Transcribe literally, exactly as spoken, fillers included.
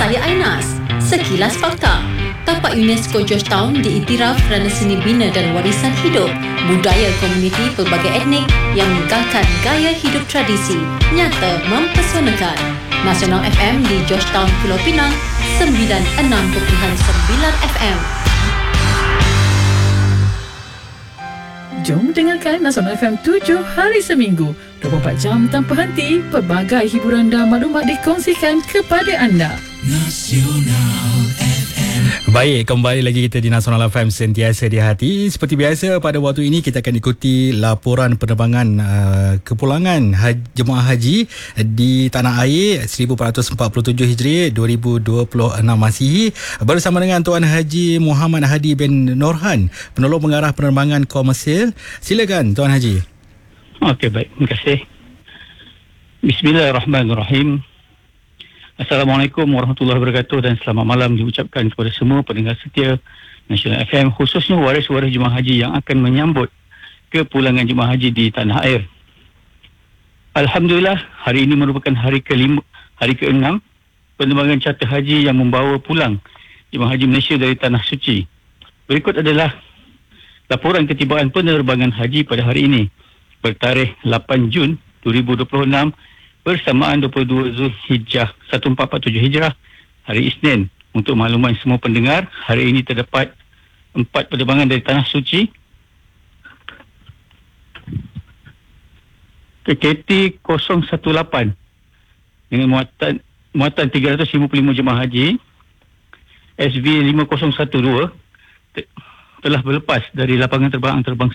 Dari Ainas, Sekilas Fakta. Tapak UNESCO Georgetown diiktiraf kerana seni bina dan warisan hidup, budaya komuniti pelbagai etnik yang menggalakkan gaya hidup tradisi, nyata mempesonakan. Nasional F M di Georgetown, Pulau Pinang, sembilan puluh enam perpuluhan sembilan F M. Jom dengarkan Nasional F M tujuh hari seminggu, dua puluh empat jam tanpa henti, pelbagai hiburan dan maklumat dikongsikan kepada anda. Nasional F M. Baik, kembali lagi kita di Nasional F M sentiasa di hati. Seperti biasa, pada waktu ini kita akan ikuti laporan penerbangan uh, kepulangan haji, jemaah haji di tanah air seribu empat ratus empat puluh tujuh Hijri dua ribu dua puluh enam Masihi bersama dengan Tuan Haji Muhammad Hadi bin Norhan, penolong pengarah penerbangan komersil. Silakan Tuan Haji. Okey, baik. Terima kasih. Bismillahirrahmanirrahim. Assalamualaikum warahmatullahi wabarakatuh dan selamat malam diucapkan kepada semua pendengar setia Nasional F M, khususnya waris-waris jemaah haji yang akan menyambut kepulangan jemaah haji di tanah air. Alhamdulillah, hari ini merupakan hari kelima, hari keenam penerbangan charter haji yang membawa pulang jemaah haji Malaysia dari tanah suci. Berikut adalah laporan ketibaan penerbangan haji pada hari ini bertarikh lapan Jun dua ribu dua puluh enam bersamaan dua puluh dua Zulhijjah seribu empat ratus empat puluh tujuh Hijrah, hari Isnin. Untuk makluman semua pendengar, hari ini terdapat empat penerbangan dari Tanah Suci. K K T kosong satu lapan dengan muatan muatan tiga ratus lima puluh lima jemaah haji, S V lima kosong satu dua te- telah berlepas dari lapangan terbang terbang